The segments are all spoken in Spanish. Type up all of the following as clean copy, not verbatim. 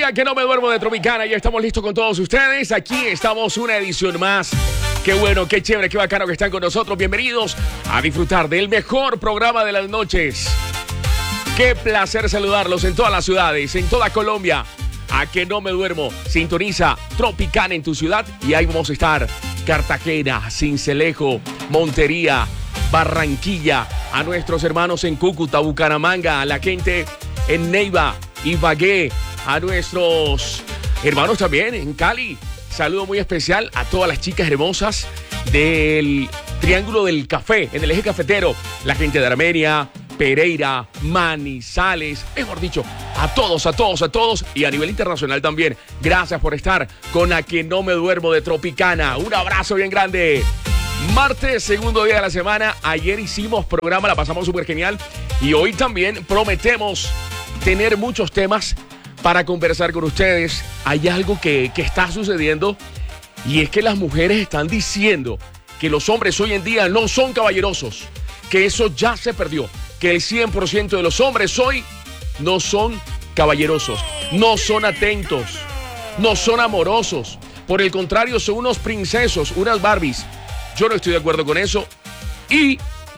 a que no me duermo de Tropicana. Ya estamos listos con todos ustedes. Aquí estamos, una edición más. Qué bueno, qué chévere, qué bacano que están con nosotros. Bienvenidos a disfrutar del mejor programa de las noches. Qué placer saludarlos en todas las ciudades, en toda Colombia. A que no me duermo. Sintoniza Tropicana en tu ciudad y ahí vamos a estar. Cartagena, Sincelejo, Montería, Barranquilla, a nuestros hermanos en Cúcuta, Bucaramanga, a la gente en Neiva, Ibagué, a nuestros hermanos también en Cali. Saludo muy especial a todas las chicas hermosas del Triángulo del Café, en el eje cafetero, la gente de Armenia, Pereira, Manizales, mejor dicho, a todos y a nivel internacional también. Gracias por estar con A que no me duermo de Tropicana. Un abrazo bien grande. Martes, segundo día de la semana. Ayer hicimos programa, la pasamos súper genial. Y hoy también prometemos tener muchos temas para conversar con ustedes. Hay algo que está sucediendo y es que las mujeres están diciendo que los hombres hoy en día no son caballerosos, que eso ya se perdió, que el 100% de los hombres hoy no son caballerosos, no son atentos, no son amorosos. Por el contrario, son unos princesos, unas Barbies. Yo no estoy de acuerdo con eso. Y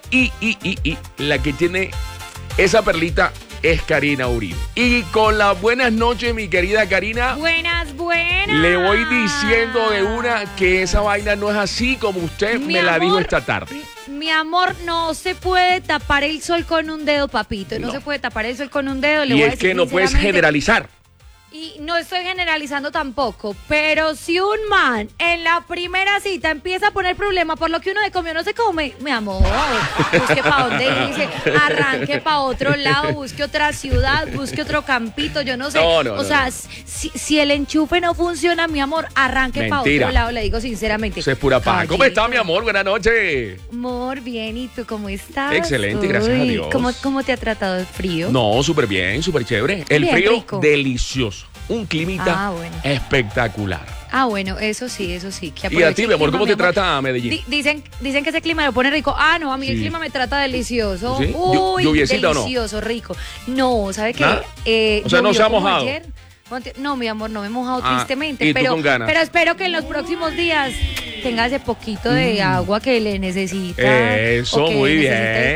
la que tiene esa perlita es Karina Uribe. Y con las buenas noches, mi querida Karina. Buenas. Le voy diciendo de una que esa vaina no es así como usted me la dijo esta tarde. Mi amor, no se puede tapar el sol con un dedo, papito. No se puede tapar el sol con un dedo. Y es que no puedes generalizar. Y no estoy generalizando tampoco, pero si un man en la primera cita empieza a poner problema por lo que uno de comió no se come, mi amor, busque para donde dice, arranque para otro lado, busque otra ciudad, busque otro campito, yo no sé. O sea, si el enchufe no funciona, mi amor, arranque para otro lado, le digo sinceramente. Eso es pura paja. ¿Cómo está, mi amor? Buenas noches. Amor, bien, ¿y tú cómo estás? Excelente, gracias a Dios. ¿Cómo te ha tratado el frío? No, súper bien, súper chévere. El bien, frío, rico. Delicioso. Un climita espectacular. Bueno, eso sí. Y a ti, mi amor, ¿cómo te trata Medellín? Dicen que ese clima lo pone rico. No, a mí el clima me trata delicioso. ¿Sí? Uy, ¿Lluviecita delicioso, rico. No, ¿sabe qué? O sea, no se ha mojado. Ayer. No, mi amor, no me he mojado tristemente. ¿y tú con ganas? Pero espero que en los próximos días tenga ese poquito de agua que le necesita. Eso, muy bien.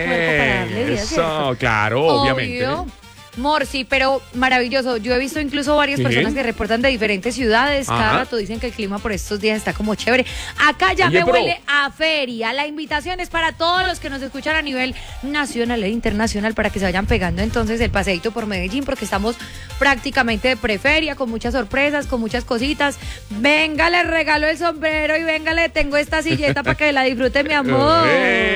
Eso, claro, obviamente. Amor, sí, pero maravilloso. Yo he visto incluso varias personas que reportan de diferentes ciudades. Cada rato dicen que el clima por estos días está como chévere. Acá ya me huele a feria. La invitación es para todos los que nos escuchan a nivel nacional e internacional para que se vayan pegando entonces el paseíto por Medellín, porque estamos prácticamente de preferia, con muchas sorpresas, con muchas cositas. Venga, le regalo el sombrero y venga, le tengo esta silleta para que la disfrute, mi amor.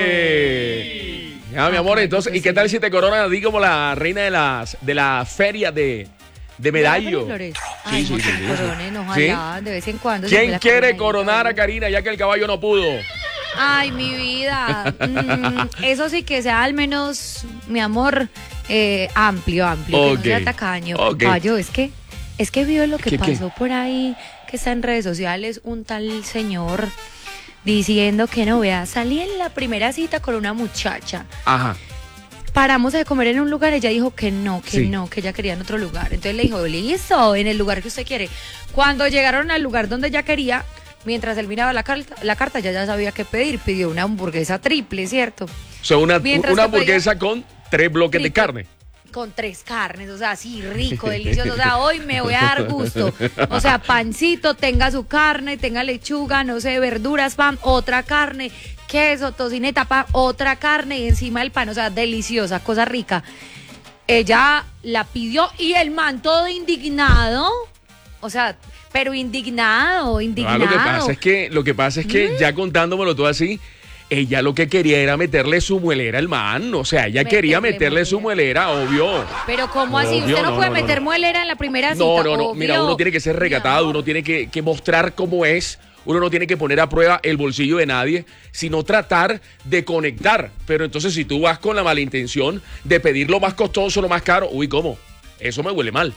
Mi amor, entonces, ¿y qué tal si te coronas así como la reina de la feria de Medallo? Ay, sí. Coronen, ojalá, de vez en cuando. ¿Quién quiere coronar a Karina ya que el caballo no pudo? Ay, mi vida. Eso sí que sea al menos, mi amor, amplio, que no sea tacaño. Caballo, es que vio lo que pasó por ahí, que está en redes sociales, un tal señor diciendo que no, vea, salí en la primera cita con una muchacha. Paramos a comer en un lugar, ella dijo que no, que ella quería en otro lugar. Entonces le dijo, listo, en el lugar que usted quiere. Cuando llegaron al lugar donde ella quería, mientras él miraba la carta, ya sabía qué pedir. Pidió una hamburguesa triple, ¿cierto? O sea, una hamburguesa con 3 bloques de carne. Con 3 carnes, o sea, así rico, delicioso. O sea, hoy me voy a dar gusto. O sea, pancito, tenga su carne, tenga lechuga, no sé, verduras, pan, otra carne, queso, tocineta, pan, otra carne y encima el pan. O sea, deliciosa, cosa rica. Ella la pidió y el man todo indignado. O sea, pero indignado. Lo que pasa es que ya contándomelo todo así, ella lo que quería era meterle su muelera al man. O sea, ella quería meterle su muelera, obvio. Pero ¿cómo así? Usted no puede meter muelera en la primera cita. No. Mira, uno tiene que ser recatado, uno tiene que mostrar cómo es. Uno no tiene que poner a prueba el bolsillo de nadie, sino tratar de conectar. Pero entonces si tú vas con la mala intención de pedir lo más costoso, lo más caro, uy, ¿cómo? Eso me huele mal.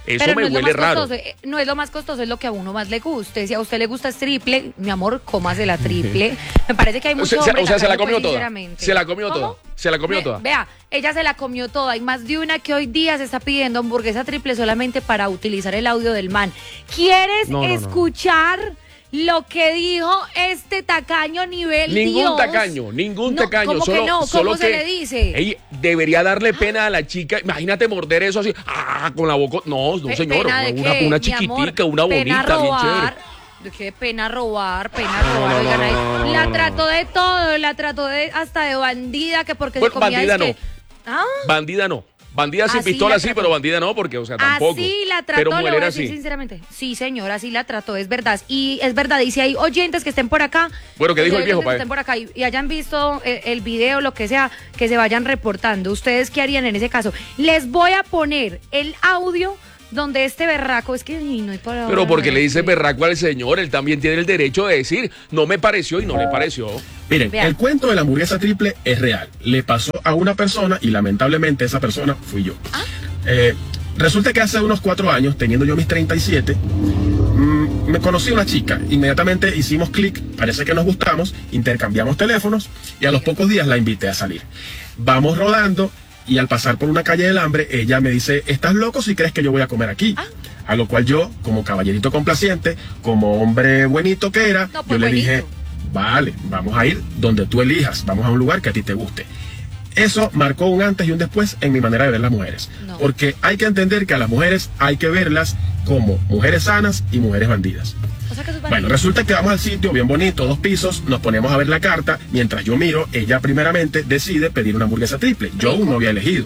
Eso me huele raro. No es lo más costoso, es lo que a uno más le guste. Si a usted le gusta es triple, mi amor, cómase la triple. Me parece que hay mucho hombre. O sea, se la comió toda. Se la comió toda. Se la comió toda. Vea, ella se la comió toda. Hay más de una que hoy día se está pidiendo hamburguesa triple solamente para utilizar el audio del man. ¿Quieres escuchar lo que dijo este tacaño nivel ningún Dios? Ningún tacaño. ¿Cómo que no? ¿Cómo se le dice? Ella debería darle pena a la chica. Imagínate morder eso así, con la boca. No, señor. Una chiquitica, una bonita, bien chévere. Qué pena robar. No. La trató de todo, hasta de bandida, que porque se comía bandida no. Bandida sin pistola sí, pero bandida no, porque, o sea, tampoco. Así la trató, pero le voy a decir sinceramente. Sí, señor, así la trató, es verdad. Y si hay oyentes que estén por acá. Bueno, ¿qué dijo el viejo? Que estén por acá y hayan visto el video, lo que sea, que se vayan reportando. ¿Ustedes qué harían en ese caso? Les voy a poner el audio donde este berraco, es que no hay palabra. Pero porque le dice berraco al señor, él también tiene el derecho de decir, no me pareció y no le pareció. Miren, el cuento de la hamburguesa triple es real. Le pasó a una persona y lamentablemente esa persona fui yo. Resulta que hace unos 4 años, teniendo yo mis 37, me conocí una chica. Inmediatamente hicimos clic, parece que nos gustamos, intercambiamos teléfonos y a los pocos días la invité a salir. Vamos rodando. Y al pasar por una calle del hambre, ella me dice, ¿estás loco si crees que yo voy a comer aquí? A lo cual yo, como caballerito complaciente, como hombre buenito que era, yo le dije, vale, vamos a ir donde tú elijas, vamos a un lugar que a ti te guste. Eso marcó un antes y un después en mi manera de ver las mujeres. Porque hay que entender que a las mujeres hay que verlas como mujeres sanas y mujeres bandidas. Bueno, resulta que vamos al sitio, bien bonito, 2 pisos, nos ponemos a ver la carta, mientras yo miro, ella primeramente decide pedir una hamburguesa triple, yo aún no había elegido.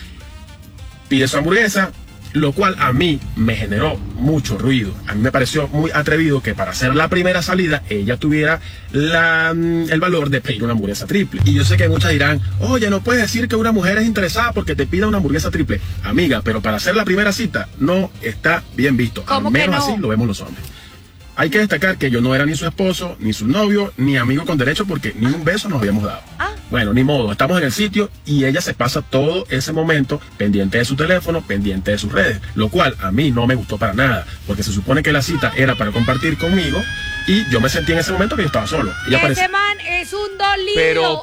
Pide su hamburguesa, lo cual a mí me generó mucho ruido, a mí me pareció muy atrevido que para hacer la primera salida, ella tuviera el valor de pedir una hamburguesa triple. Y yo sé que muchas dirán, oye, no puedes decir que una mujer es interesada porque te pida una hamburguesa triple. Amiga, pero para hacer la primera cita, no está bien visto, al menos así lo vemos los hombres. Hay que destacar que yo no era ni su esposo, ni su novio, ni amigo con derecho porque ni un beso nos habíamos dado. Bueno, ni modo, estamos en el sitio y ella se pasa todo ese momento pendiente de su teléfono, pendiente de sus redes, lo cual a mí no me gustó para nada, porque se supone que la cita era para compartir conmigo y yo me sentí en ese momento que yo estaba solo. Ese man es un dolido.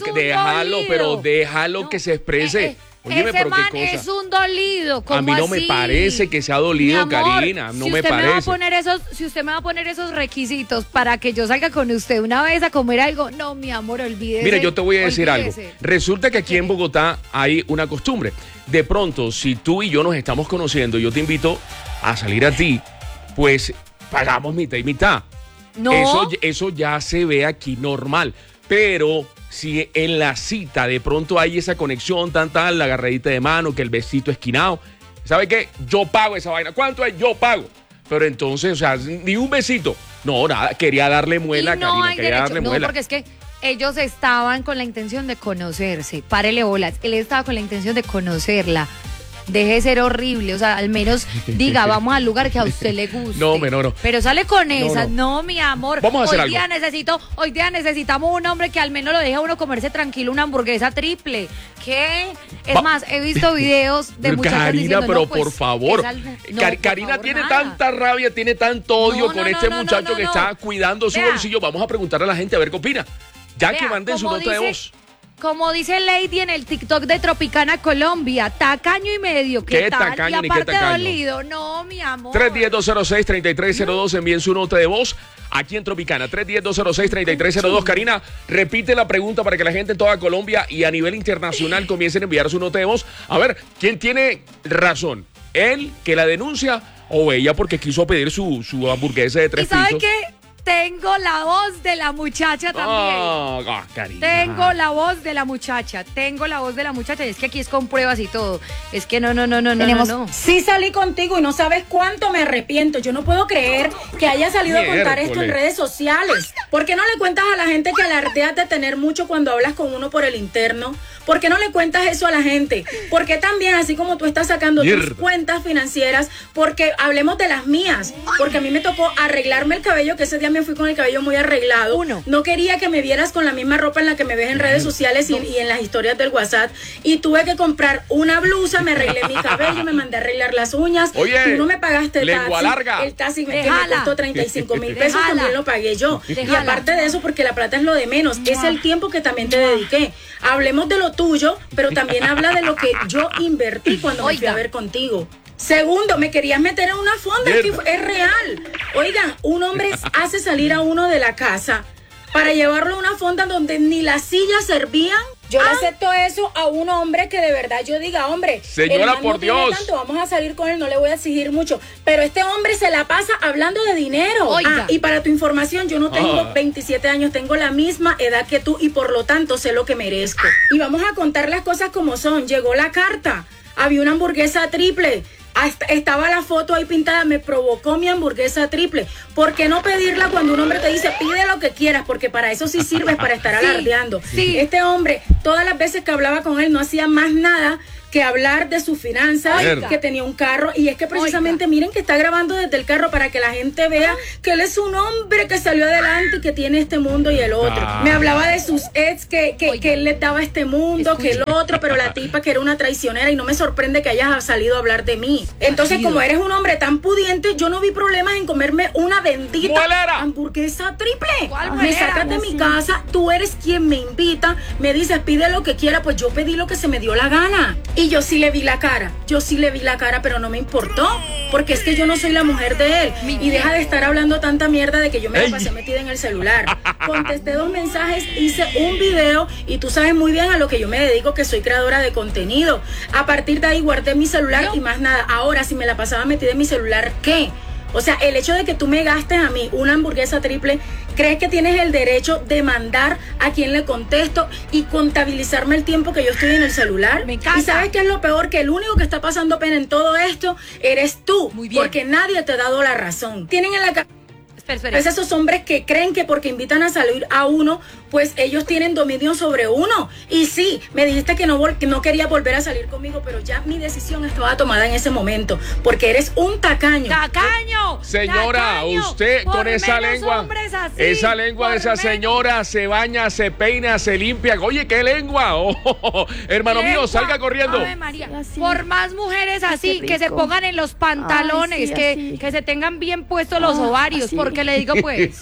Pero déjalo que se exprese. Óyeme, ese man es un dolido. A mí no me parece que sea dolido, Karina. No me parece. Si usted me va a poner esos requisitos para que yo salga con usted una vez a comer algo, no, mi amor, olvídese. Mira, yo te voy a decir algo. Resulta que aquí en Bogotá hay una costumbre. De pronto, si tú y yo nos estamos conociendo, yo te invito a salir a ti, pues pagamos mitad y mitad. No. Eso ya se ve aquí normal. Pero si en la cita de pronto hay esa conexión, la agarradita de mano, que el besito esquinado, ¿sabe qué? Yo pago esa vaina. ¿Cuánto es? Yo pago. Pero entonces, o sea, ni un besito. No, nada, quería darle muela, Karina, quería darle muela. No, porque es que ellos estaban con la intención de conocerse. Párele bolas. Él estaba con la intención de conocerla. Deje de ser horrible, o sea, al menos diga, vamos al lugar que a usted le guste. No. Pero sale con esas, no, mi amor. Vamos a hacer algo. Hoy día necesitamos un hombre que al menos lo deje a uno comerse tranquilo una hamburguesa triple. ¿Qué? Es más, he visto videos de muchachas Karina, diciendo, pero por favor. Karina tiene tanta rabia, tiene tanto odio con este muchacho que está cuidando su bolsillo. Vamos a preguntarle a la gente a ver qué opina. Ya que manden su nota de voz. Como dice Lady en el TikTok de Tropicana Colombia, tacaño y medio. ¿Qué tal? Tacaño, y aparte ni qué tacaño. Dolido. No, mi amor. 310-206-3302. Envíen su nota de voz aquí en Tropicana. 310-206-3302. Karina, repite la pregunta para que la gente en toda Colombia y a nivel internacional comiencen a enviar su nota de voz. A ver, ¿quién tiene razón? ¿Él que la denuncia o ella porque quiso pedir su hamburguesa de 3 pisos? ¿Y sabe qué? Tengo la voz de la muchacha también. Karina. Tengo la voz de la muchacha. Y es que aquí es con pruebas y todo. Es que no. Sí salí contigo y no sabes cuánto me arrepiento. Yo no puedo creer que haya salido a contar esto en redes sociales. ¿Por qué no le cuentas a la gente que alardeas de tener mucho cuando hablas con uno por el interno? ¿Por qué no le cuentas eso a la gente? ¿Por qué también, así como tú estás sacando tus cuentas financieras, porque hablemos de las mías? Porque a mí me tocó arreglarme el cabello, que ese día me fui con el cabello muy arreglado. No quería que me vieras con la misma ropa en la que me ves en redes sociales y en las historias del WhatsApp. Y tuve que comprar una blusa, me arreglé mi cabello, me mandé a arreglar las uñas. Oye, tú no me pagaste el lengua taxi. Larga. El taxi que me costó 35,000 pesos, también lo pagué yo. Y aparte de eso, porque la plata es lo de menos, es el tiempo que también te dediqué. Hablemos de lo tuyo, pero también habla de lo que yo invertí cuando me fui a ver contigo. Segundo, me querías meter en una fonda, que es real. Oigan, un hombre hace salir a uno de la casa para llevarlo a una fonda donde ni las sillas servían. Yo le acepto eso a un hombre que de verdad yo diga, hombre, señora, por Dios, tanto, vamos a salir con él, no le voy a exigir mucho, pero este hombre se la pasa hablando de dinero. Y para tu información, yo no tengo 27 años, tengo la misma edad que tú y por lo tanto sé lo que merezco. Y vamos a contar las cosas como son. Llegó la carta, había una hamburguesa triple. Estaba la foto ahí pintada, me provocó mi hamburguesa triple. ¿Por qué no pedirla cuando un hombre te dice pide lo que quieras? Porque para eso sí sirves, para estar alardeando. Este hombre, todas las veces que hablaba con él, no hacía más nada que hablar de sus finanzas, que tenía un carro, y es que precisamente miren que está grabando desde el carro para que la gente vea que él es un hombre que salió adelante y que tiene este mundo y el otro. Me hablaba de sus ex, que él les daba este mundo, que el otro, pero la tipa que era una traicionera, y no me sorprende que hayas salido a hablar de mí. Entonces, como eres un hombre tan pudiente, yo no vi problemas en comerme una bendita hamburguesa triple. Me sacas de mi casa, tú eres quien me invita, me dices pide lo que quiera, pues yo pedí lo que se me dio la gana. Y yo sí le vi la cara, pero no me importó, porque es que yo no soy la mujer de él. Y deja de estar hablando tanta mierda de que yo me la pasé metida en el celular. Contesté 2 mensajes, hice un video, y tú sabes muy bien a lo que yo me dedico, que soy creadora de contenido. A partir de ahí guardé mi celular y más nada. Ahora, si me la pasaba metida en mi celular, ¿qué? O sea, el hecho de que tú me gastes a mí una hamburguesa triple, ¿crees que tienes el derecho de mandar a quien le contesto y contabilizarme el tiempo que yo estoy en el celular? Me encanta. ¿Y sabes qué es lo peor? Que el único que está pasando pena en todo esto eres tú. Muy bien. Porque nadie te ha dado la razón. Tienen en la cabeza esos hombres que creen que porque invitan a salir a uno, pues ellos tienen dominio sobre uno. Y sí, me dijiste que no quería volver a salir conmigo, pero ya mi decisión estaba tomada en ese momento, porque eres un tacaño. ¡Tacaño! Señora, tacaño. Usted con esa lengua, esa lengua de esa señora se baña, se peina, se limpia. Oye, ¿qué lengua? Hermano mío, salga corriendo. Ave María. Por más mujeres así, que se pongan en los pantalones, que se tengan bien puestos los ovarios, porque le digo pues.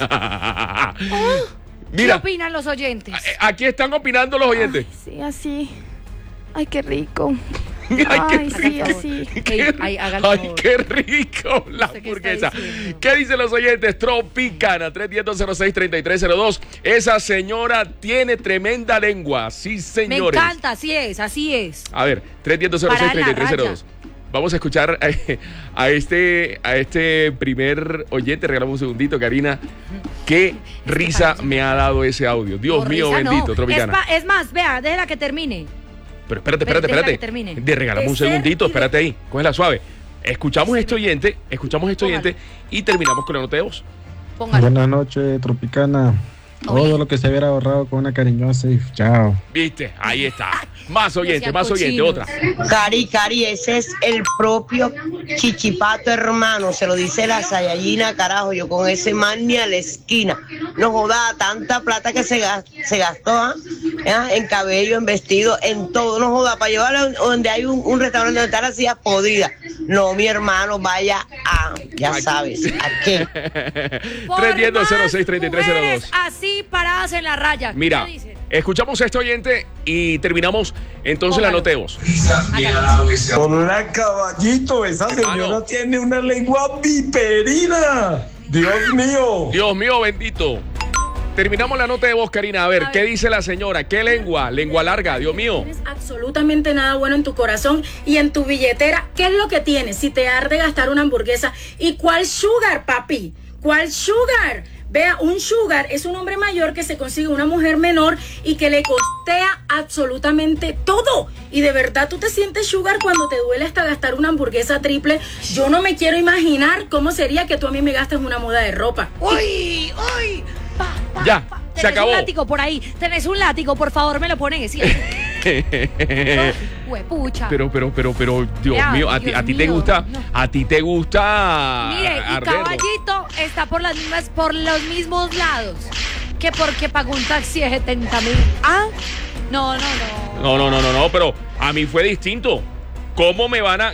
Mira, ¿qué opinan los oyentes? Aquí están opinando los oyentes. Sí, así. Ay, qué rico. Ay, sí, así. Ay, qué rico la hamburguesa. ¿Qué dicen los oyentes? Tropicana 310-206-3302. Esa señora tiene tremenda lengua. Sí, señores. Me encanta, así es. A ver, 310-206-3302. Vamos a escuchar a este primer oyente. Regalamos un segundito, Karina. Qué risa me ha dado ese audio. Dios mío, bendito, no. Tropicana. Es más, vea, déjala que termine. Pero espérate. De regalamos un segundito, espérate ahí. Cógela suave. Escuchamos este oyente y terminamos con la nota de voz. Póngalo. Buenas noches, Tropicana. Todo lo que se hubiera ahorrado con una cariñosa y chao. Viste, ahí está. Más oyente, otra. Cari, ese es el propio Chichipato, hermano. Se lo dice la Sayayina, carajo. Yo con ese man ni a la esquina. No joda, tanta plata que se gastó en cabello, en vestido, en todo. No joda, para llevarlo donde hay un restaurante donde están las sillas podridas. No, mi hermano, vaya a, ya sabes, ¿a qué? 310-206-3302. Así paradas en la raya. Mira, escuchamos a este oyente y terminamos entonces la nota de voz. Con una caballito, esa señora tiene una lengua viperina. Dios mío, bendito. Terminamos la nota de voz, Karina. A ver, ¿qué dice la señora? ¿Qué lengua? Lengua larga, Dios mío. No tienes absolutamente nada bueno en tu corazón y en tu billetera. ¿Qué es lo que tienes? Si te arde gastar una hamburguesa. ¿Y cuál sugar, papi? ¿Cuál sugar? Vea, un sugar es un hombre mayor que se consigue una mujer menor y que le costea absolutamente todo. Y de verdad tú te sientes sugar cuando te duele hasta gastar una hamburguesa triple. Yo no me quiero imaginar cómo sería que tú a mí me gastes una muda de ropa. ¡Uy! Ya, se acabó. Tenés un látigo por ahí. Tenés un látigo, por favor, me lo pones. ¿Sí? Huepucha. Pero, Dios mío, a ti te gusta, no. A ti te gusta. Mire, y Caballito está por los mismos lados que porque pagó un taxi de 70,000. Ah, no, pero a mí fue distinto. ¿Cómo me van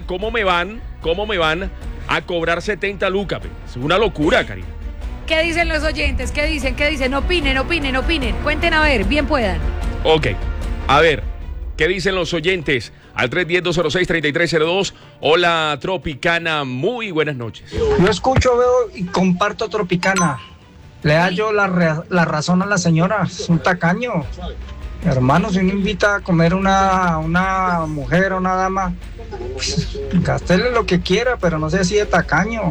a cobrar 70 lucas? Es una locura, Karina. ¿Qué dicen los oyentes? ¿Qué dicen? Opinen. Cuenten a ver, bien puedan. Ok, a ver, ¿qué dicen los oyentes? Al 310-206-3302. Hola, Tropicana, muy buenas noches. Yo escucho, veo y comparto Tropicana. Le da yo la razón a la señora, es un tacaño. Hermano, si uno invita a comer una mujer o una dama, pues, gástele lo que quiera, pero no sea así de tacaño.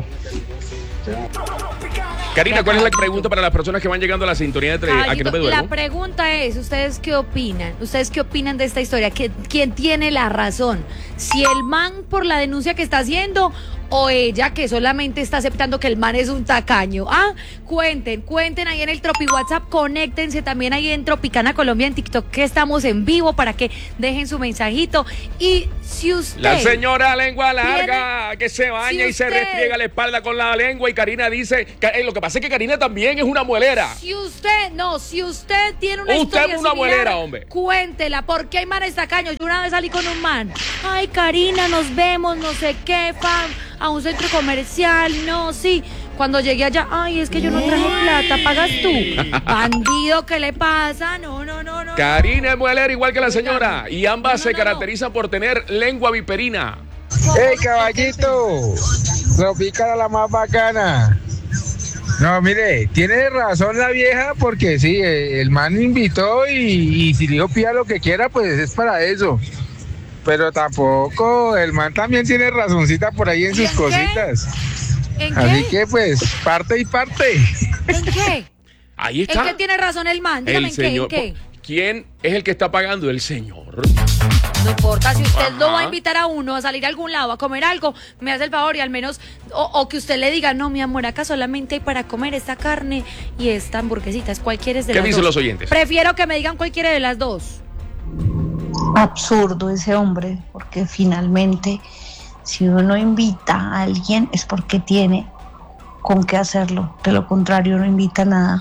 Karina, ¿cuál es la pregunta para las personas que van llegando a la sintonía de A que no me duermo? La pregunta es, ¿ustedes qué opinan? ¿Ustedes qué opinan de esta historia? ¿Quién tiene la razón? ¿Si el man por la denuncia que está haciendo o ella que solamente está aceptando que el man es un tacaño? Cuenten ahí en el Tropi WhatsApp, conéctense también ahí en Tropicana Colombia en TikTok, que estamos en vivo, para que dejen su mensajito. Y si usted... La señora lengua larga, que se baña y se restriega la espalda con la lengua, y Karina dice, lo que pasa es que Karina también es una muelera. Si usted tiene una historia Usted es una muelera, hombre. Cuéntela, ¿por qué hay manes tacaños? Yo una vez salí con un man, ay, Karina, nos vemos, no sé qué, a un centro comercial, no, sí. Cuando llegué allá, ay, es que yo no traje plata, ¿pagas tú? Bandido, ¿qué le pasa? No. Karina es muelera igual que la señora, y ambas se caracterizan por tener lengua viperina. ¡Hey, Caballito! Tropicana la más bacana. No, mire, tiene razón la vieja, porque sí, el man invitó y si le dijo pida lo que quiera, pues es para eso. Pero tampoco, el man también tiene razoncita por ahí en sus cositas. ¿En qué? Así que pues, parte y parte. ¿En qué? Ahí está. ¿En qué tiene razón el man? Dígame, ¿en qué? ¿Quién es el que está pagando? El señor. No importa, si usted no va a invitar a uno a salir a algún lado, a comer algo, me hace el favor y al menos, o que usted le diga, no, mi amor, acá solamente hay para comer esta carne y esta hamburguesita, ¿cuál quieres de las dos? ¿Qué dicen los oyentes? Prefiero que me digan cuál quiere de las dos. Absurdo ese hombre, porque finalmente si uno invita a alguien es porque tiene con qué hacerlo, de lo contrario no invita a nada.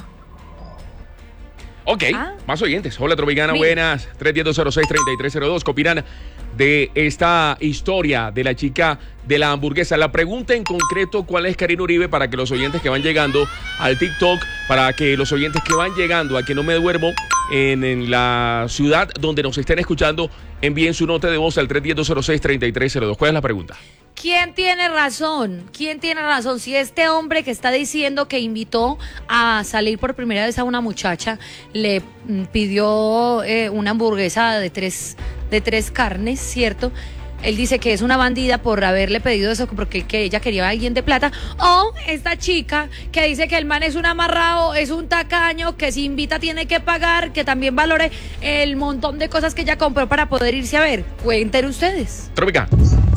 Ok, más oyentes. Hola, Tropicana, buenas. 310-206-3302. ¿Qué opinan de esta historia de la chica de la hamburguesa? La pregunta en concreto, ¿cuál es, Karina Uribe? Para que los oyentes que van llegando al TikTok, para que los oyentes que van llegando a Que No Me Duermo en la ciudad donde nos estén escuchando, envíen su nota de voz al 310-206-3302. ¿Cuál es la pregunta? ¿Quién tiene razón? Si este hombre que está diciendo que invitó a salir por primera vez a una muchacha, le pidió una hamburguesa de tres carnes, ¿cierto? Él dice que es una bandida por haberle pedido eso porque que ella quería a alguien de plata. O esta chica que dice que el man es un amarrado, es un tacaño, que si invita tiene que pagar, que también valore el montón de cosas que ella compró para poder irse a ver. Cuenten ustedes. Trópica.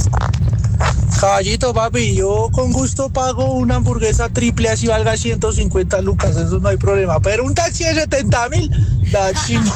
Caballito, papi, yo con gusto pago una hamburguesa triple así valga 150 lucas, eso no hay problema. Pero un taxi de 70,000, da chino.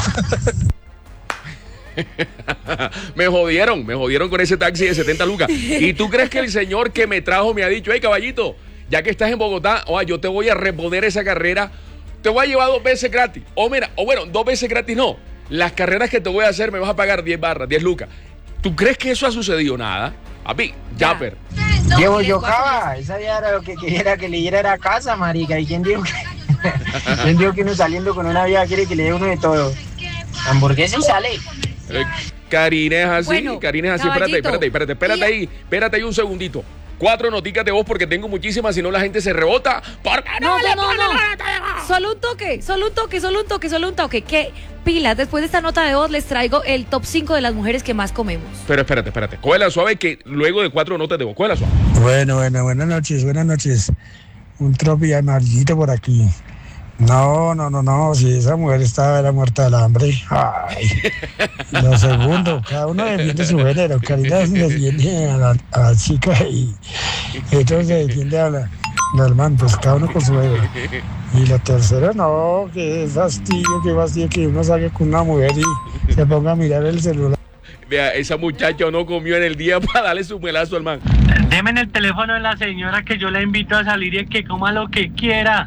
Me jodieron con ese taxi de 70 lucas. ¿Y tú crees que el señor que me trajo me ha dicho, hey, caballito, ya que estás en Bogotá, yo te voy a reponer esa carrera, te voy a llevar 2 veces gratis? O bueno, 2 veces gratis no. Las carreras que te voy a hacer me vas a pagar 10 lucas. ¿Tú crees que eso ha sucedido? Nada. Papi, Japper. Llevo yo cava, esa ya era lo que quería que le diera a casa, marica. ¿Y quién dijo que uno saliendo con una vieja quiere que le dé uno de todo? Hamburguesa y sale. Karina es así, bueno, Karina es así. Espérate ahí un segundito. 4 noticas de voz porque tengo muchísimas, si no la gente se rebota. No. Solo un toque. ¿Qué pilas? Después de esta nota de voz les traigo el top 5 de las mujeres que más comemos. Pero espérate. Cógela suave que luego de 4 notas de voz, cógela suave. Bueno, buenas noches. Un tropi amarillito por aquí. No, si esa mujer era muerta del hambre. Ay. Lo segundo, cada uno defiende su género. Karina defiende a la chica y entonces defiende a Normal, pues cada uno con su ego. Y la tercera, no, qué fastidio que uno salga con una mujer y se ponga a mirar el celular. Vea, esa muchacha no comió en el día para darle su muelazo al man. Deme el teléfono de la señora que yo la invito a salir y que coma lo que quiera.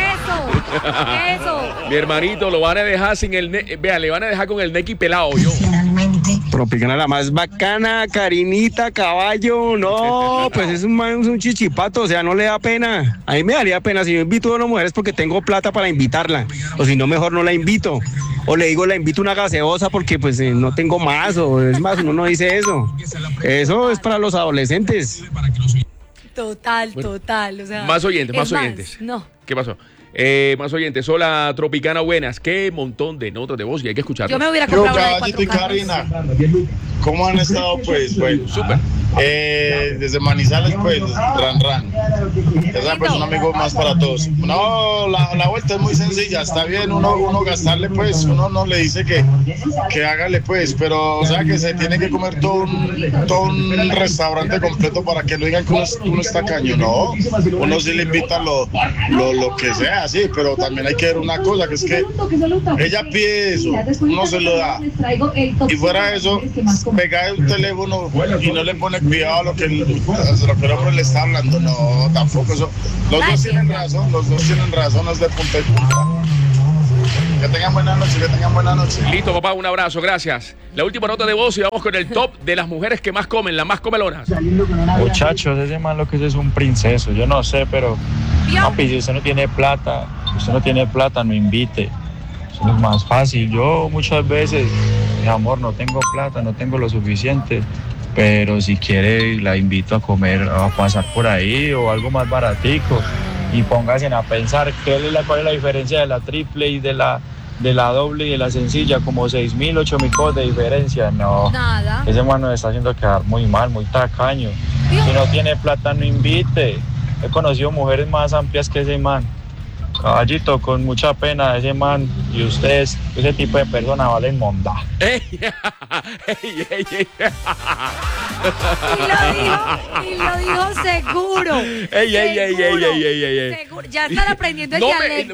Eso. Mi hermanito, lo van a dejar sin el... Vea, le van a dejar con el nequi pelado, yo. Tropicana la más bacana, Karinita, caballo, no, pues es un chichipato, o sea, no le da pena. A mí me daría pena si yo invito a una mujer es porque tengo plata para invitarla, o si no, mejor no la invito. O le digo, la invito una gaseosa porque pues no tengo más, o es más, uno no dice eso. Eso es para los adolescentes. Total. O sea, más oyentes. No. ¿Qué pasó? Más oyentes, hola Tropicana, buenas. Qué montón de notas de voz y hay que escucharlas. Yo me hubiera comprado una de Caballito y Karina, ¿cómo han estado? Pues bueno, súper. Desde Manizales, pues, ran. Ya saben, pues un amigo más para todos. No, la vuelta es muy sencilla, está bien uno gastarle, pues, uno no le dice que hágale, pues, pero o sea que se tiene que comer todo un restaurante completo para que lo digan que uno está caño, no. Uno sí le invita lo que sea, sí, pero también hay que ver una cosa, que es que ella pide eso, uno se lo da. Y fuera de eso, pegar el teléfono y no le pone cuidado a lo que el hombre le está hablando, no, tampoco eso. Los dos tienen razón, es de punta y punta. Que tengan buena noche. Listo, papá, un abrazo, gracias. La última nota de voz y vamos con el top de las mujeres que más comen, las más comelonas. Muchachos, ese man lo que es un princeso, yo no sé, pero papi, si usted no tiene plata, no invite. Eso es más fácil. Yo muchas veces, mi amor, no tengo plata, no tengo lo suficiente, pero si quiere la invito a comer, a pasar por ahí o algo más baratico. Y pónganse a pensar cuál es la diferencia de la triple y de la doble y de la sencilla, como 6.000, 8.000 cosas de diferencia. No, nada. Ese man nos está haciendo quedar muy mal, muy tacaño. Si no tiene plata, no invite. He conocido mujeres más amplias que ese man. Caballito, con mucha pena, ese man y ustedes, ese tipo de personas valen mondá. Y lo dijo seguro. Seguro. Ya están aprendiendo el dialecto.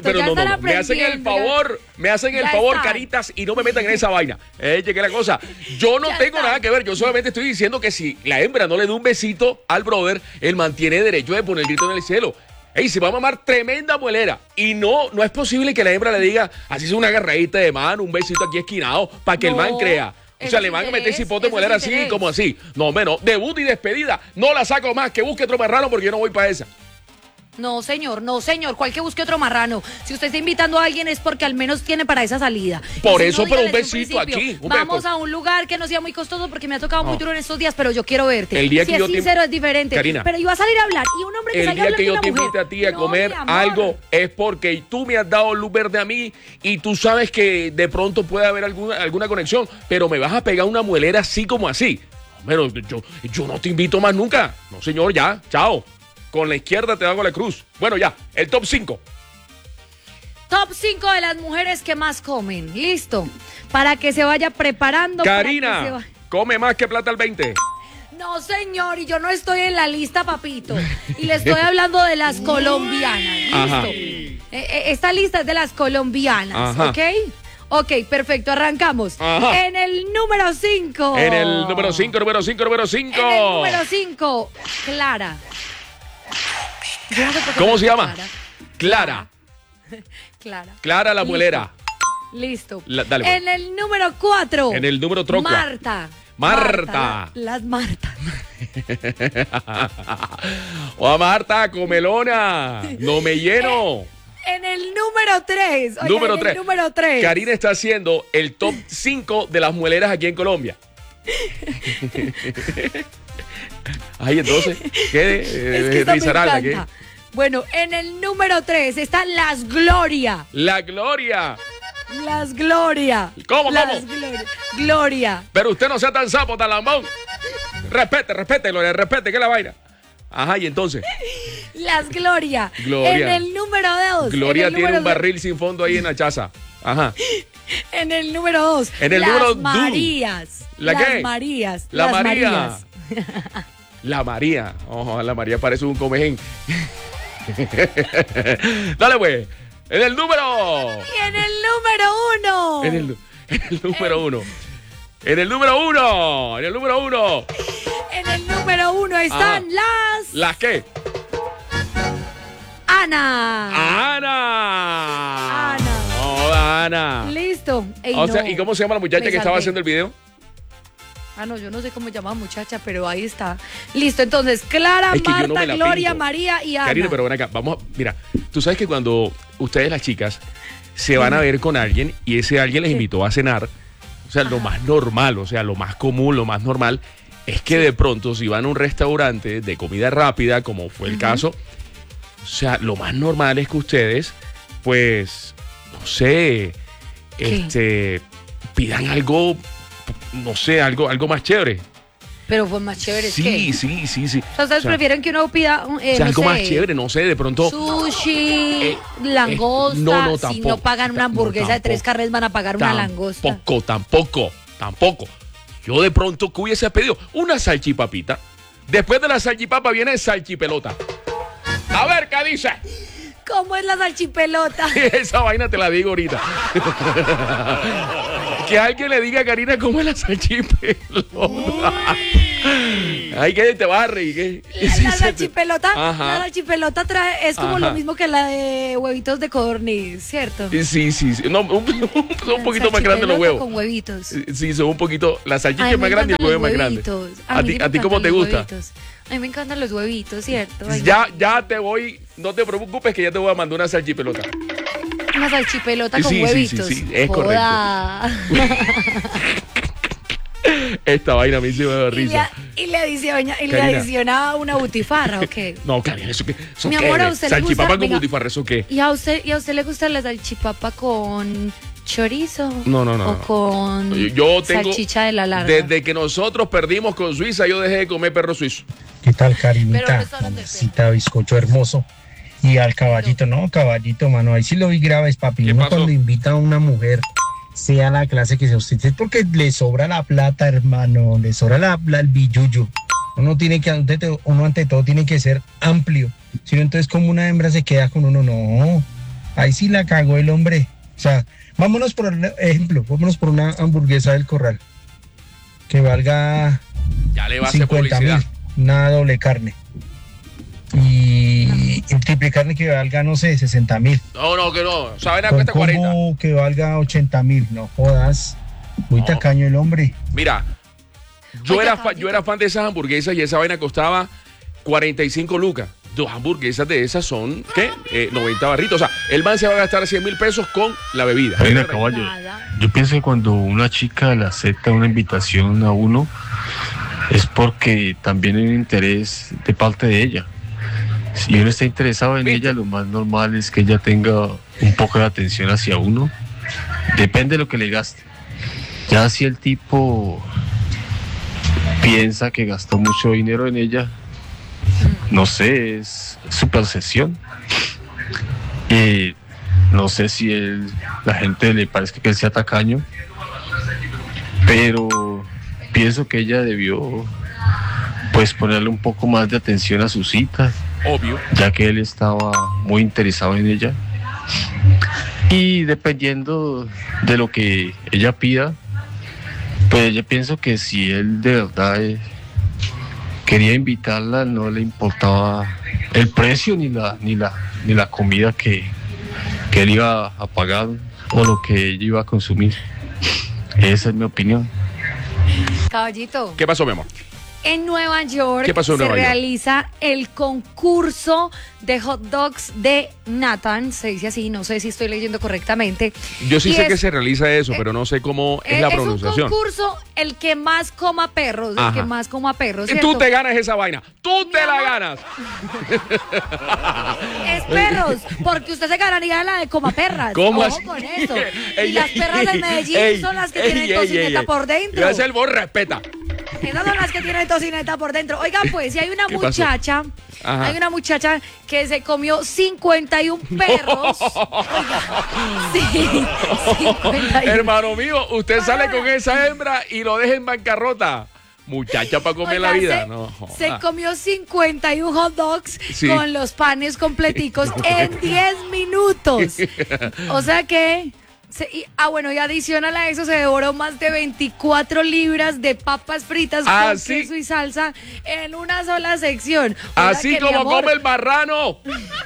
Me hacen el favor, caritas, y no me metan en esa vaina. Que la cosa. Yo no tengo nada que ver, yo solamente estoy diciendo que si la hembra no le da un besito al brother, él mantiene derecho de poner el grito en el cielo. Se va a mamar tremenda muelera. Y no es posible que la hembra le diga, así es una agarradita de mano, un besito aquí esquinado, para que el man crea. O sea, le van a meter cipote de muelera así, como así. No, menos, debut y despedida. No la saco más, que busque otro marrano porque yo no voy para esa. No, señor, ¿cuál que busque otro marrano? Si usted está invitando a alguien es porque al menos tiene para esa salida. Por eso, pero un besito aquí. Vamos a un lugar que no sea muy costoso porque me ha tocado muy duro en estos días, pero yo quiero verte. El día si que es sincero es diferente. Karina, pero iba a salir a hablar y un hombre que salga a hablar con una mujer. El día que yo te invite a ti a comer algo es porque tú me has dado luz verde a mí y tú sabes que de pronto puede haber alguna conexión, pero me vas a pegar una muelera así como así. Bueno, yo no te invito más nunca. No, señor, ya, chao. Con la izquierda te hago la cruz. Bueno, ya, el top 5. Top 5 de las mujeres que más comen. Listo. Para que se vaya preparando. Karina, come más que plata al 20. No, señor, y yo no estoy en la lista, papito. Y le estoy hablando de las colombianas. Listo. Esta lista es de las colombianas, ¿ok? Ok, perfecto, arrancamos. En el número 5. En el número 5. En el número 5, Clara. ¿Cómo se llama? Clara. Clara la muelera. Listo. Dale, pues. En el número 4. En el número troca. Marta. Las Martas. ¡Oh, Marta, comelona! ¡No me lleno! En el número 3. Número 3. Karina está haciendo el top 5 de las mueleras aquí en Colombia. Ay, entonces, ¿qué? Rizaralda, ¿qué? Bueno, en el número 3 están las Gloria. La Gloria. Las Gloria. ¿Cómo? Gloria. Pero usted no sea tan sapo, tan lambón. Respete, Gloria, respete, ¿qué es la vaina? Ajá, y entonces. Las Gloria. En el número 2. Gloria tiene un barril sin fondo ahí en la chaza. Ajá. En el número 2. En el número 2. Marías. ¿La qué? Marías. La María. La María. Ojo, la María parece un comején. Dale, pues. En el número. Y en el número 1. En el número 1. En el número 1. En el número 1. En el número 1 están las. ¿Las qué? Ana. Ana. Listo. Ey, o sea, ¿y cómo se llama la muchacha que estaba haciendo el video? No, yo no sé cómo llama muchacha, pero ahí está. Listo, entonces, Clara, Marta, Gloria, María y Ana. Karina, pero ven acá, vamos a, mira, tú sabes que cuando ustedes las chicas se van a ver con alguien y ese alguien les invitó a cenar, o sea, lo más normal, o sea, lo más común, lo más normal, es que de pronto si van a un restaurante de comida rápida, como fue el caso, o sea, lo más normal es que ustedes, pues, no sé, pidan algo, no sé, algo más chévere. Pero fue más chévere. Sí. O sea, ustedes prefieren que uno pida algo más chévere, no sé, de pronto. Sushi, langosta. No, tampoco. Si no pagan una hamburguesa de 3 carnes, van a pagar una langosta. Tampoco. Yo de pronto, ¿qué hubiese pedido? Una salchipapita. Después de la salchipapa viene salchipelota. A ver, ¿qué dice? ¿Cómo es la salchipelota? Esa vaina te la digo ahorita. Que alguien le diga a Karina cómo es la salchipelota. Ay, que te vas a reír. La salchipelota, es como lo mismo que la de huevitos de codorniz, ¿cierto? Sí. No, son un poquito más grandes los huevos. Con huevitos. Sí, son un poquito. La salchicha es más grande y el huevo es más grande. ¿A ti cómo te gusta? Huevitos. A mí me encantan los huevitos, ¿cierto? Ya te voy. No te preocupes que ya te voy a mandar una salchipelota. Una salchipelota con huevitos. Sí, es correcto. Esta vaina me hizo de risa. Y le adiciona una butifarra, ¿o qué? No, Karina, ¿eso qué? Mi amor, ¿a usted le gusta? Salchipapa con butifarra, ¿eso qué? ¿Y a usted le gusta la salchipapa con chorizo? No. ¿O con salchicha de la larga? Desde que nosotros perdimos con Suiza, yo dejé de comer perro suizo. ¿Qué tal, Karinita? Cita bizcocho hermoso. Y al caballito, mano, ahí sí lo vi graves, papi. Uno cuando invita a una mujer, sea la clase que sea usted, es porque le sobra la plata, hermano, le sobra el billuyo. Uno ante todo tiene que ser amplio. Si no, entonces como una hembra se queda con uno, no. Ahí sí la cagó el hombre. O sea, vámonos por ejemplo, vámonos por una hamburguesa del Corral que valga ya le va a hacer 50,000, una doble carne. Y el triple carne que valga, no sé, 60,000. No, que no. O sea, vaina cuesta 40. Que valga 80,000. No jodas. Muy tacaño el hombre. Mira, yo era fan de esas hamburguesas y esa vaina costaba 45 lucas. 2 hamburguesas de esas son, ¿qué? 90 barritos. O sea, el man se va a gastar 100,000 pesos con la bebida. Reina Caballo, yo pienso que cuando una chica le acepta una invitación a uno, es porque también hay un interés de parte de ella. Si uno está interesado en ella, lo más normal es que ella tenga un poco de atención hacia uno. Depende de lo que le gaste. Ya si el tipo piensa que gastó mucho dinero en ella, no sé, es su percepción. No sé si la gente le parece que él sea tacaño, pero pienso que ella debió pues ponerle un poco más de atención a su cita. Obvio. Ya que él estaba muy interesado en ella. Y dependiendo de lo que ella pida, pues yo pienso que si él de verdad quería invitarla, no le importaba el precio ni la comida que él iba a pagar o lo que ella iba a consumir. Esa es mi opinión. Caballito. ¿Qué pasó, mi amor? En Nueva York se realiza el concurso de hot dogs de Nathan, se dice así, no sé si estoy leyendo correctamente. Yo sí sé que se realiza eso, pero no sé cómo es la pronunciación. Es un concurso, el que más coma perros, Ajá. El que más coma perros, ¿cierto? Y tú te ganas esa vaina, tú te la ganas. Es perros, porque usted se ganaría la de coma perras. ¿Cómo Ojo así? con eso. Y las perras de Medellín son las que tienen tocineta por dentro. Gracias, el vos respeta. Esas son las que tienen tocineta por dentro. Oigan, pues, si hay una muchacha, que se comió 51 perros. Oiga, sí, 51. Hermano mío, usted sale con esa hembra y lo deja en bancarrota. Muchacha para comer la vida. No, se comió 51 hot dogs con los panes completicos en 10 minutos. O sea que... bueno, y adicional a eso se devoró más de 24 libras de papas fritas con queso y salsa en una sola sección. Así como come el marrano.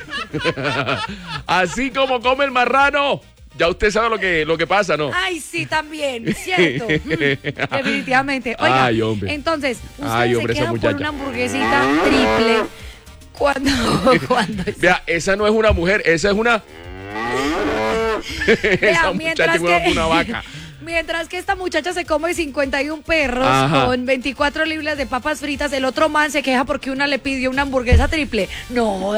Así como come el marrano. Ya usted sabe lo que pasa, ¿no? Ay, sí, también, cierto. Definitivamente. Oiga, ay, hombre. Entonces, usted se queda por una hamburguesita triple cuando Vea, esa no es una mujer, esa es una... Esa muchacha es una vaca. Mientras que esta muchacha se come 51 perros con 24 libras de papas fritas, el otro man se queja porque una le pidió una hamburguesa triple. No,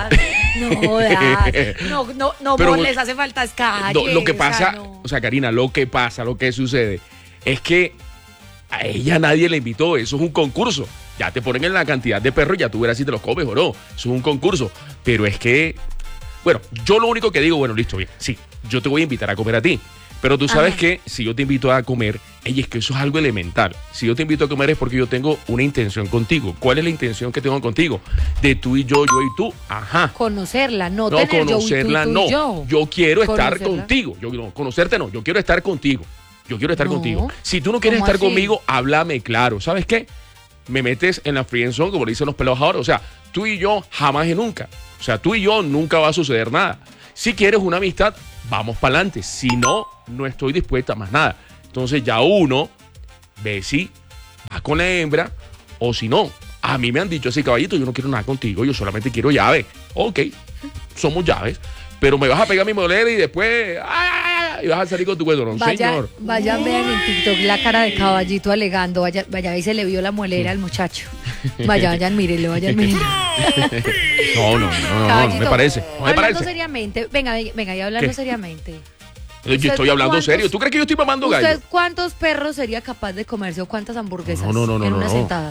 pero les hace falta calle. Lo que pasa, o sea, Karina, lo que sucede es que a ella nadie le invitó, eso es un concurso. Ya te ponen en la cantidad de perros, ya tú verás si te los comes o no. Eso es un concurso. Pero es que, bueno, yo lo único que digo, bueno, listo, bien, sí, yo te voy a invitar a comer a ti. Pero tú sabes que si yo te invito a comer, es que eso es algo elemental. Si yo te invito a comer es porque yo tengo una intención contigo. ¿Cuál es la intención que tengo contigo? De tú y yo y tú. Ajá. Conocerla, no tener conocerla, yo y tú, no. Yo quiero estar contigo. Conocerte no, yo quiero estar contigo. Yo quiero estar contigo. Si tú no quieres estar conmigo, háblame claro. ¿Sabes qué? Me metes en la friendzone, como le dicen los pelados ahora. O sea, tú y yo jamás y nunca. O sea, tú y yo nunca va a suceder nada. Si quieres una amistad, vamos para adelante. Si no, no estoy dispuesta a más nada. Entonces ya uno ve si va con la hembra o si no. A mí me han dicho así, caballito, yo no quiero nada contigo, yo solamente quiero llave. Ok, somos llaves. Pero me vas a pegar mi molera y después y vas a salir con tu cuento, no, señor. Vayan, vean en TikTok la cara de caballito alegando. Vaya, y se le vio la molera al muchacho. Vayan, mírenlo. No, me parece. Hablando seriamente, venga, y hablando seriamente. Yo estoy hablando serio. ¿Tú crees que yo estoy mamando gallo? ¿Usted cuántos perros sería capaz de comerse o cuántas hamburguesas en una sentada?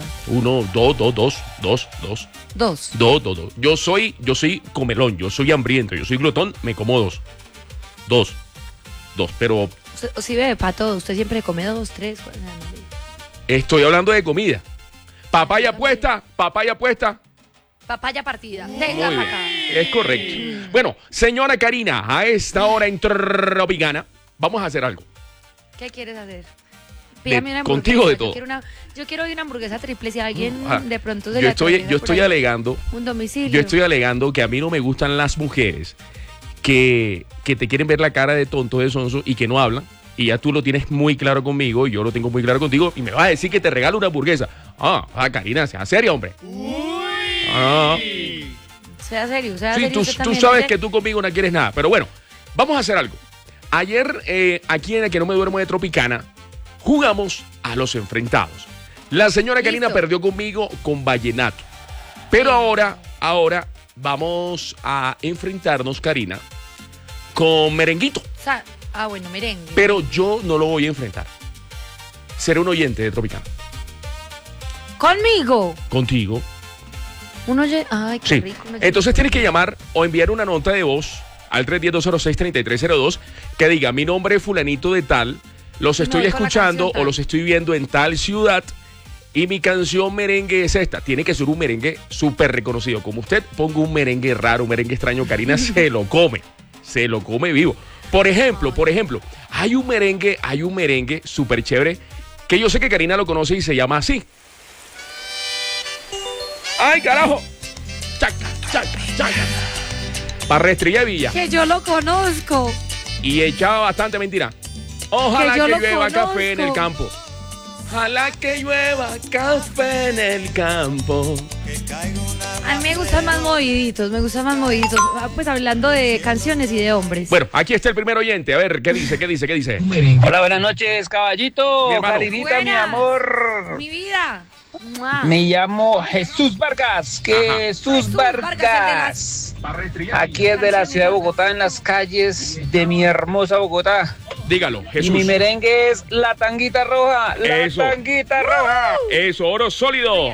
Dos. Yo soy comelón, yo soy hambriento, yo soy glotón, me como dos, pero... Si bebe para todo, usted siempre come 2, 3. Estoy hablando de comida. Papaya puesta. Papaya partida. Venga para acá. Es correcto. Bueno, señora Karina, a esta hora en Tropicana, vamos a hacer algo. ¿Qué quieres hacer? Pídame una hamburguesa. Contigo de todo. Yo quiero una hamburguesa triple. Si alguien de pronto se yo estoy alegando. Un domicilio. Yo estoy alegando que a mí no me gustan las mujeres que te quieren ver la cara de tonto, de sonso y que no hablan. Y ya tú lo tienes muy claro conmigo y yo lo tengo muy claro contigo. Y me vas a decir que te regalo una hamburguesa. Karina, sea seria, hombre. Sea serio. Sí, tú sabes que tú conmigo no quieres nada. Pero bueno, vamos a hacer algo. Ayer, aquí en el Que No Me Duermo de Tropicana, jugamos a los enfrentados. La señora Karina perdió conmigo con vallenato. Pero ahora vamos a enfrentarnos, Karina, con merenguito. Bueno, merengue. Pero yo no lo voy a enfrentar. Seré un oyente de Tropicana. ¿Conmigo? Contigo. Ay, qué rico. Entonces tienes que llamar o enviar una nota de voz al 310-206-3302 que diga: mi nombre es fulanito de tal, los estoy escuchando o los estoy viendo en tal ciudad y mi canción merengue es esta. Tiene que ser un merengue súper reconocido. Como usted ponga un merengue raro, un merengue extraño, Karina se lo come vivo. Por ejemplo, hay un merengue súper chévere que yo sé que Karina lo conoce y se llama así. ¡Ay, carajo! ¡Chaca! Para Restrillar Villa. Que yo lo conozco. Y echaba bastante mentira. Ojalá que llueva café en el campo. Ojalá que llueva café en el campo. A mí me gustan más moviditos. Pues hablando de canciones y de hombres. Bueno, aquí está el primer oyente. A ver, ¿qué dice? Hola, buenas noches, caballito. Karinita, mi amor. Mi vida. Me llamo Jesús Vargas. Jesús Vargas. Aquí es de la ciudad de Bogotá, en las calles de mi hermosa Bogotá. Dígalo, Jesús. Y mi merengue es la tanguita roja. Tanguita roja. Eso, oro sólido.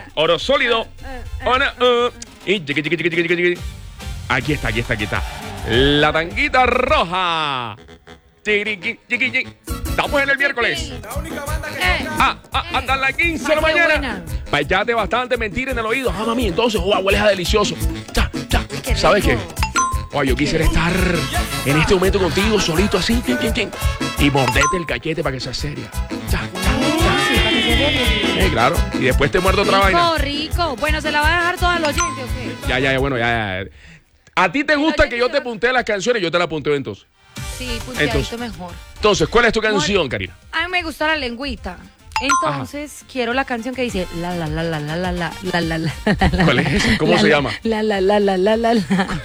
Aquí está. La tanguita roja. Estamos en el miércoles. Hasta las 15 de la mañana. Vayate bastante mentira en el oído. Mami, entonces, hueles a delicioso. ¿Sabes qué? Yo quisiera estar en este momento contigo, solito así, y mordete el cachete para que sea seria. Claro, y después te muerdo otra vaina. Rico. Bueno, ¿se la va a dejar toda al oyente o qué? Ya. ¿A ti te gusta que yo te puntee las canciones? Yo te la punteo entonces. Sí, punteadito mejor. Entonces, ¿cuál es tu canción, Karina? A mí me gusta la lengüita. Entonces, quiero la canción que dice la. ¿Cuál es esa? ¿Cómo se llama? La.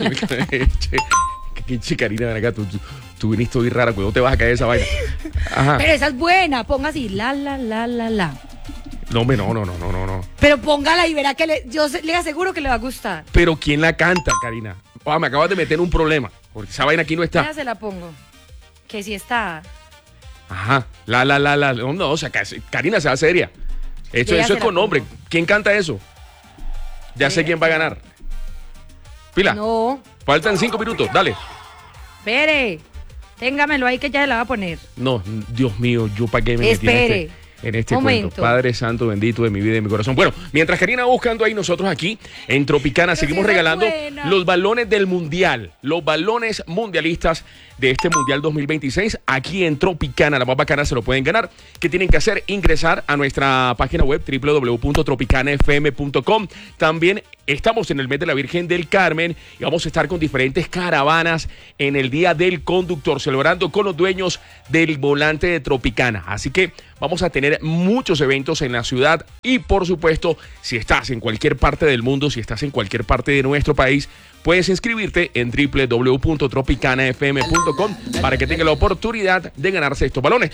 Qué Karina, ven acá, tú viniste hoy rara, cuando te vas a caer esa vaina. Ajá. Pero esa es buena, ponga así, la. No, hombre, no. Pero póngala y verá que yo le aseguro que le va a gustar. Pero ¿quién la canta, Karina? Me acabas de meter en un problema, porque esa vaina aquí no está. Ya se la pongo. Que sí está. Ajá, la. No, o sea, Karina se va seria. Eso es con nombre. ¿Quién canta eso? Ya sé quién va a ganar. Pila. No. Faltan 5 minutos, dale. Espere. Téngamelo ahí que ya se la va a poner. No, Dios mío, yo para qué me metí en este cuento. Padre Santo, bendito de mi vida y de mi corazón. Bueno, mientras Karina va buscando ahí, nosotros aquí en Tropicana seguimos regalando los balones del Mundial. Los balones mundialistas de este Mundial 2026. Aquí en Tropicana, la más bacana, se lo pueden ganar. ¿Qué tienen que hacer? Ingresar a nuestra página web www.tropicanafm.com. También estamos en el mes de la Virgen del Carmen y vamos a estar con diferentes caravanas en el Día del Conductor, celebrando con los dueños del volante de Tropicana. Así que vamos a tener muchos eventos en la ciudad y, por supuesto, si estás en cualquier parte del mundo, si estás en cualquier parte de nuestro país, puedes inscribirte en www.tropicanafm.com para que tenga la oportunidad de ganarse estos balones.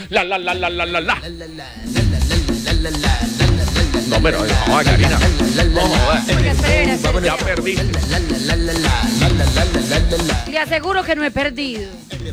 No, pero no, Karina. Ya perdiste. Le aseguro que no he perdido.